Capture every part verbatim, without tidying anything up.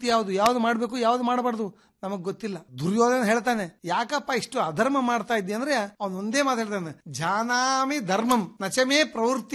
ಪ್ರವೃತ್ತಿ ಯಾವುದು, ಯಾವ್ದು ಮಾಡ್ಬೇಕು ಯಾವ್ದು ಮಾಡಬಾರ್ದು ನಮಗ್ ಗೊತ್ತಿಲ್ಲ. ದುರ್ಯೋಧನ ಹೇಳ್ತಾನೆ, ಯಾಕಪ್ಪ ಇಷ್ಟು ಅಧರ್ಮ ಮಾಡ್ತಾ ಇದ್ದಿ ಅಂದ್ರೆ ಅವ್ನು ಒಂದೇ ಮಾತು ಹೇಳ್ತಾನೆ, ಜಾನಾಮಿ ಧರ್ಮಂ ನಚಮೇ ಪ್ರವೃತ್ತಿ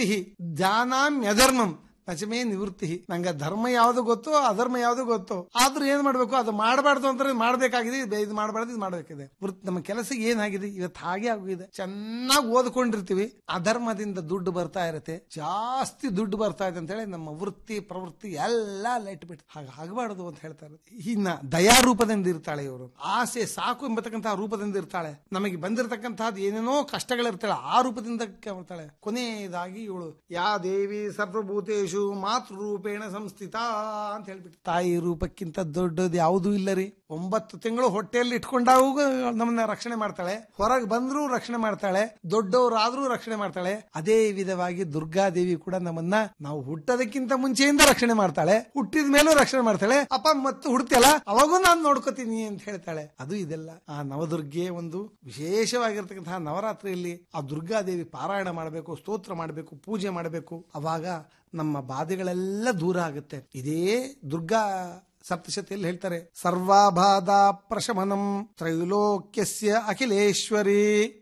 ಜಾನಾಮಿ ಅಧರ್ಮಂ ನಚಮೇ ನಿವೃತ್ತಿ. ನಂಗೆ ಧರ್ಮ ಯಾವ್ದು ಗೊತ್ತು, ಅಧರ್ಮ ಯಾವ್ದು ಗೊತ್ತು, ಆದ್ರೂ ಏನ್ ಮಾಡ್ಬೇಕು ಅದು ಮಾಡಬಾರ್ದು ಅಂದ್ರೆ ಮಾಡ್ಬೇಕಾಗಿದೆ, ಇದು ಮಾಡಬಾರ್ದು ಇದು ಮಾಡ್ಬೇಕಿದೆ. ವೃತ್ತಿ ನಮ್ಮ ಕೆಲಸ ಏನಾಗಿದೆ ಇವತ್ತು ಹಾಗೆ ಆಗಿದೆ. ಚೆನ್ನಾಗಿ ಓದ್ಕೊಂಡಿರ್ತೀವಿ, ಅಧರ್ಮದಿಂದ ದುಡ್ಡು ಬರ್ತಾ ಇರತ್ತೆ, ಜಾಸ್ತಿ ದುಡ್ಡು ಬರ್ತಾ ಇದೆ ಅಂತ ಹೇಳಿ ನಮ್ಮ ವೃತ್ತಿ ಪ್ರವೃತ್ತಿ ಎಲ್ಲ ಲೈಟ್ ಬಿಟ್ಟು ಹಾಗೆ ಆಗಬಾರ್ದು ಅಂತ ಹೇಳ್ತಾರೆ. ಇನ್ನ ದಯಾರೂಪದಿಂದ ಇರ್ತಾಳೆ ಇವರು, ಆಸೆ ಸಾಕು ಎಂಬತಕ್ಕಂತಹ ರೂಪದಿಂದ ಇರ್ತಾಳೆ. ನಮಗೆ ಬಂದಿರತಕ್ಕಂತಹದ್ದು ಏನೇನೋ ಕಷ್ಟಗಳಿರ್ತಾಳೆ ಆ ರೂಪದಿಂದ ಬರ್ತಾಳೆ. ಕೊನೆಯದಾಗಿ ಇವಳು ಯಾ ದೇವಿ ಸರ್ವಭೂತೇಶು ಮಾತೃರೂಪೇಣ ಸಂಸ್ಥಿತ ಅಂತ ಹೇಳ್ಬಿಟ್ಟು, ತಾಯಿ ರೂಪಕ್ಕಿಂತ ದೊಡ್ಡದು ಯಾವುದೂ ಇಲ್ಲ ರೀ. ಒಂಬತ್ತು ತಿಂಗಳು ಹೊಟ್ಟೆಯಲ್ಲಿ ಇಟ್ಕೊಂಡಾಗ ನಮ್ಮನ್ನ ರಕ್ಷಣೆ ಮಾಡ್ತಾಳೆ, ಹೊರಗೆ ಬಂದ್ರೂ ರಕ್ಷಣೆ ಮಾಡ್ತಾಳೆ, ದೊಡ್ಡವರಾದ್ರೂ ರಕ್ಷಣೆ ಮಾಡ್ತಾಳೆ. ಅದೇ ವಿಧವಾಗಿ ದುರ್ಗಾದೇವಿ ಕೂಡ ನಮ್ಮನ್ನ ನಾವು ಹುಟ್ಟೋದಕ್ಕಿಂತ ಮುಂಚೆಯಿಂದ ರಕ್ಷಣೆ ಮಾಡ್ತಾಳೆ, ಹುಟ್ಟಿದ ಮೇಲೂ ರಕ್ಷಣೆ ಮಾಡ್ತಾಳೆ. ಅಪ್ಪ ಮತ್ತು ಹುಡ್ತಿಯಲ್ಲ ಅವಾಗೂ ನಾನು ನೋಡ್ಕೋತೀನಿ ಅಂತ ಹೇಳ್ತಾಳೆ. ಅದು ಇದೆಲ್ಲ ಆ ನವದುರ್ಗೆ ಒಂದು ವಿಶೇಷವಾಗಿರ್ತಕ್ಕಂತಹ ನವರಾತ್ರಿಯಲ್ಲಿ ಆ ದುರ್ಗಾದೇವಿ ಪಾರಾಯಣ ಮಾಡಬೇಕು, ಸ್ತೋತ್ರ ಮಾಡಬೇಕು, ಪೂಜೆ ಮಾಡಬೇಕು. ಅವಾಗ ನಮ್ಮ ಬಾಧೆಗಳೆಲ್ಲ ದೂರ ಆಗುತ್ತೆ. ಇದೇ ದುರ್ಗಾ ಸಪ್ತಶತಿಯಲ್ಲಿ ಹೇಳ್ತಾರೆ, ಸರ್ವಾಬಾಧ ಪ್ರಶಮನಂ ತ್ರೈಲೋಕ್ಯಸ್ಯ ಅಖಿಲೇಶ್ವರಿ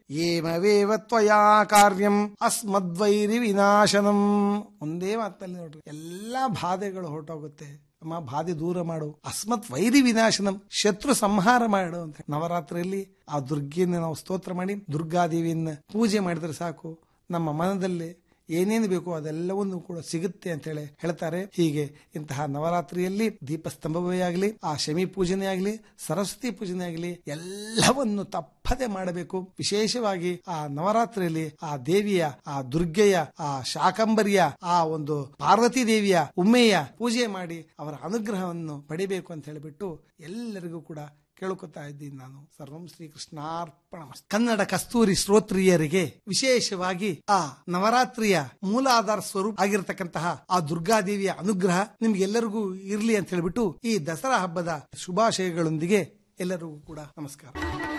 ಏಮವೇವ ತ್ವಯಾ ಕಾರ್ಯಂ ಅಸ್ಮದ್ವೈರಿ ವಿನಾಶನಂ. ಒಂದೇ ಮಾತಲ್ಲಿ ನೋಡ್ರಿ, ಎಲ್ಲಾ ಬಾಧೆಗಳು ಹೊರಟೋಗುತ್ತೆ. ಅಮ್ಮ ಬಾಧೆ ದೂರ ಮಾಡು, ಅಸ್ಮತ್ ವೈರಿ ವಿನಾಶನಂ, ಶತ್ರು ಸಂಹಾರ ಮಾಡು ಅಂತ. ನವರಾತ್ರಿಯಲ್ಲಿ ಆ ದುರ್ಗೆಯನ್ನು ನಾವು ಸ್ತೋತ್ರ ಮಾಡಿ ದುರ್ಗಾದೇವಿಯನ್ನ ಪೂಜೆ ಮಾಡಿದ್ರೆ ಸಾಕು, ನಮ್ಮ ಮನದಲ್ಲಿ ಏನೇನು ಬೇಕು ಅದೆಲ್ಲವನ್ನು ಕೂಡ ಸಿಗುತ್ತೆ ಅಂತ ಹೇಳಿ ಹೇಳ್ತಾರೆ. ಹೀಗೆ ಇಂತಹ ನವರಾತ್ರಿಯಲ್ಲಿ ದೀಪಸ್ತಂಭವೇ ಆಗಲಿ, ಆ ಶಮಿ ಪೂಜನೆ ಆಗಲಿ, ಸರಸ್ವತಿ ಪೂಜನೆ ಆಗಲಿ, ಎಲ್ಲವನ್ನು ತಪ್ಪದೆ ಮಾಡಬೇಕು. ವಿಶೇಷವಾಗಿ ಆ ನವರಾತ್ರಿಯಲ್ಲಿ ಆ ದೇವಿಯ, ಆ ದುರ್ಗೆಯ, ಆ ಶಾಕಂಬರಿಯ, ಆ ಒಂದು ಪಾರ್ವತಿ ದೇವಿಯ ಉಮ್ಮೆಯ ಪೂಜೆ ಮಾಡಿ ಅವರ ಅನುಗ್ರಹವನ್ನು ಪಡಿಬೇಕು ಅಂತ ಹೇಳಿಬಿಟ್ಟು ಎಲ್ಲರಿಗೂ ಕೂಡ ಕೇಳ್ಕೊತಾ ಇದ್ದೀನಿ ನಾನು. ಸರ್ವಂ ಶ್ರೀಕೃಷ್ಣಾರ್ಪಣ. ಕನ್ನಡ ಕಸ್ತೂರಿ ಶ್ರೋತ್ರಿಯರಿಗೆ ವಿಶೇಷವಾಗಿ ಆ ನವರಾತ್ರಿಯ ಮೂಲಾಧಾರ ಸ್ವರೂಪ ಆಗಿರತಕ್ಕಂತಹ ಆ ದುರ್ಗಾದೇವಿಯ ಅನುಗ್ರಹ ನಿಮ್ಗೆಲ್ಲರಿಗೂ ಇರ್ಲಿ ಅಂತ ಹೇಳ್ಬಿಟ್ಟು ಈ ದಸರಾ ಹಬ್ಬದ ಶುಭಾಶಯಗಳೊಂದಿಗೆ ಎಲ್ಲರಿಗೂ ಕೂಡ ನಮಸ್ಕಾರ.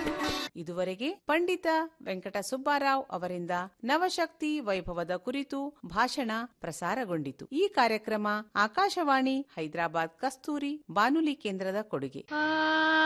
ಇದುವರೆಗೆ ಪಂಡಿತ ವೆಂಕಟ ಸುಬ್ಬಾರಾವ್ ಅವರಿಂದ ನವಶಕ್ತಿ ವೈಭವದ ಕುರಿತು ಭಾಷಣ ಪ್ರಸಾರಗೊಂಡಿತು. ಈ ಕಾರ್ಯಕ್ರಮ ಆಕಾಶವಾಣಿ ಹೈದರಾಬಾದ್ ಕಸ್ತೂರಿ ಬಾನುಲಿ ಕೇಂದ್ರದ ಕೊಡುಗೆ.